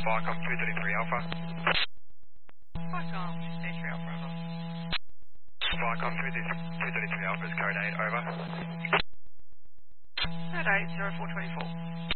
Viacom 233 Alpha. Viacom 233 Alpha, over. Viacom 233 Alpha is code 8, over. Code 8, 0424.